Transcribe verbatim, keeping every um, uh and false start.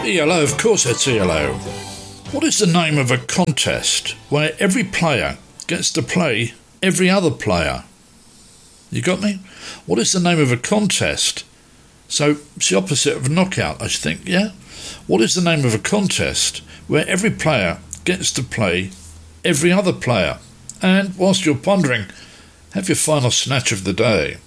E L O, of course it's E L O. What is the name of a contest where every player gets to play every other player? You got me? What is the name of a contest? So it's the opposite of a knockout, I think, yeah? What is the name of a contest where every player gets to play every other player? And whilst you're pondering, have your final snatch of the day.